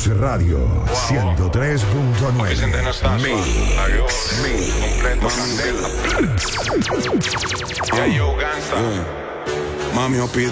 Mix Radio 103.9. Vicente Anastasio. Completo Candela. Ya yo Ganza. Mami, yo pido